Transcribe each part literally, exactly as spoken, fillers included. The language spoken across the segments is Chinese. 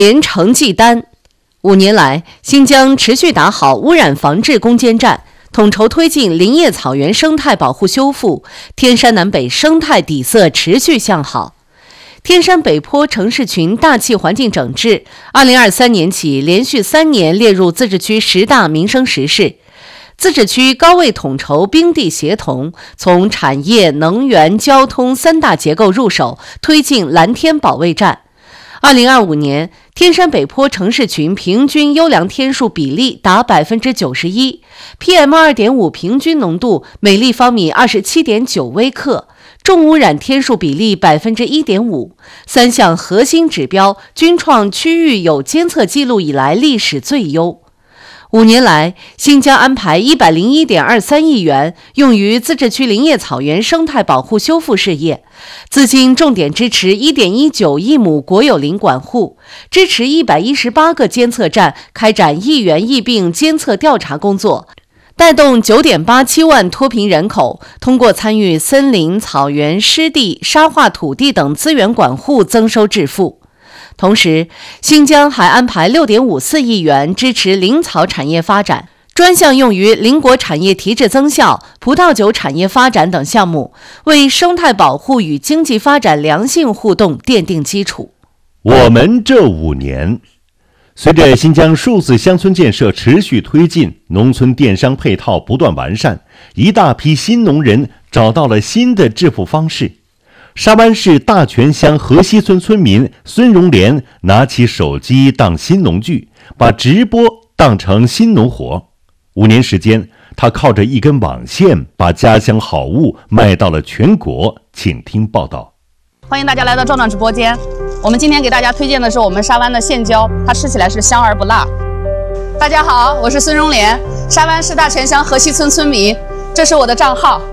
连成绩单。五年来，新疆持续打好污染防治攻坚战，统筹推进林业草原生态保护修复，天山南北生态底色持续向好。天山北坡城市群大气环境整治，二零二三年起连续三年列入自治区十大民生实事。自治区高位统筹兵地协同，从产业、能源、交通三大结构入手，推进蓝天保卫战。二零二五年，天山北坡城市群平均优良天数比例达百分之九十一 ，P M 二点五 平均浓度每立方米二十七点九微克，重污染天数比例百分之一点五，三项核心指标均创区域有监测记录以来历史最优。五年来，新疆安排一百零一点二三亿元用于自治区林业草原生态保护修复事业，资金重点支持一点一九亿亩国有林管护，支持一百一十八个监测站开展疫源疫病监测调查工作，带动 九点八七万脱贫人口通过参与森林、草原、湿地、沙化土地等资源管护增收致富。同时，新疆还安排 六点五四亿元支持林草产业发展，专项用于林果产业提质增效、葡萄酒产业发展等项目，为生态保护与经济发展良性互动奠定基础。 我们这五年，随着新疆数字乡村建设持续推进，农村电商配套不断完善，一大批新农人找到了新的致富方式。沙湾市大泉乡河西村村民孙荣莲拿起手机当新农具，把直播当成新农活。五年时间，他靠着一根网线，把家乡好物卖到了全国。请听报道。 欢迎大家来到壮壮直播间。我们今天给大家推荐的是我们沙湾的线椒，它吃起来是香而不辣。大家好，我是孙荣莲，沙湾市大泉乡河西村村民，这是我的账号。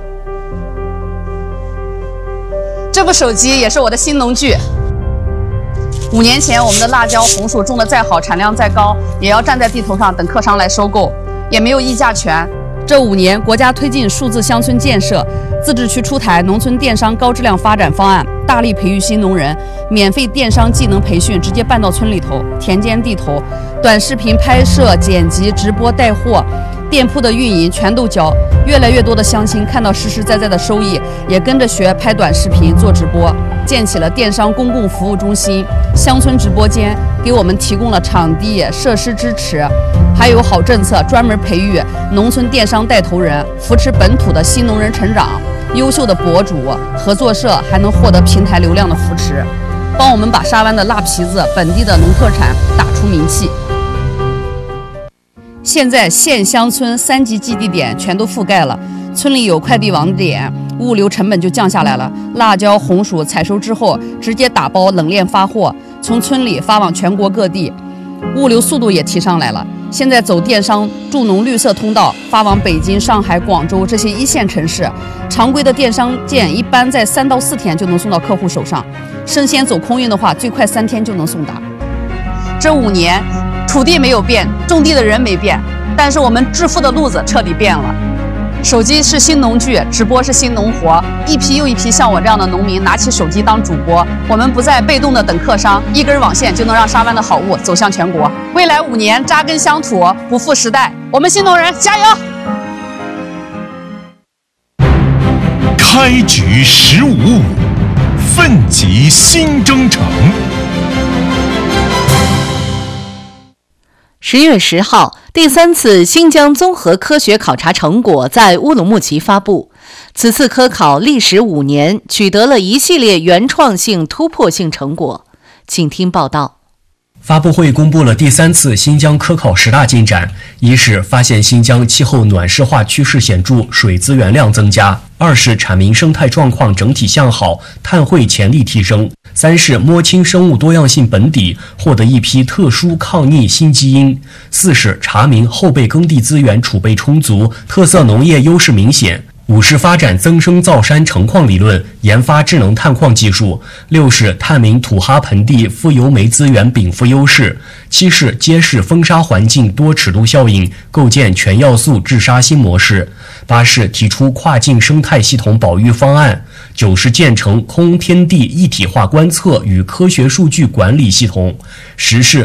这部手机也是我的新农具。五年前，我们的辣椒、红薯种得再好，产量再高，也要站在地头上等客商来收购，也没有议价权。这五年，国家推进数字乡村建设，自治区出台农村电商高质量发展方案，大力培育新农人，免费电商技能培训直接办到村里头、田间地头，短视频拍摄、剪辑、直播、带货。店铺的运营全都教，越来越多的乡亲看到实实在在的收益，也跟着学拍短视频、做直播，建起了电商公共服务中心、乡村直播间，给我们提供了场地、设施支持，还有好政策，专门培育农村电商带头人，扶持本土的新农人成长，优秀的博主、合作社还能获得平台流量的扶持，帮我们把沙湾的辣皮子、本地的农特产打出名气。现在县乡村三级基地点全都覆盖了，村里有快递网点，物流成本就降下来了。辣椒、红薯采收之后直接打包冷链发货，从村里发往全国各地，物流速度也提上来了。现在走电商助农绿色通道，发往北京、上海、广州这些一线城市，常规的电商件一般在三到四天就能送到客户手上，生鲜走空运的话，最快三天就能送达。这五年土地没有变，种地的人没变，但是我们致富的路子彻底变了。手机是新农具，直播是新农活，一批又一批像我这样的农民拿起手机当主播，我们不再被动的等客商，一根网线就能让沙湾的好物走向全国。未来五年扎根乡土，不负时代，我们新农人加油！ 开局十五五，奋楫新征程。 十月十号，第三次新疆综合科学考察成果在乌鲁木齐发布。此次科考历时五年，取得了一系列原创性、突破性成果。请听报道。 发布会公布了第三次新疆科考十大进展：一是发现新疆气候暖湿化趋势显著，水资源量增加；二是产民生态状况整体向好，碳汇潜力提升；三是摸清生物多样性本底，获得一批特殊抗逆新基因；四是查明后备耕地资源储备充足，特色农业优势明显；五是发展增生造山成矿理论，研发智能探矿技术；六是探明土哈盆地富油煤资源禀赋优势；七是揭示风沙环境多尺度效应，构建全要素治沙新模式；八是提出跨境生态系统保育方案；九是建成空天地一体化观测与科学数据管理系统；十是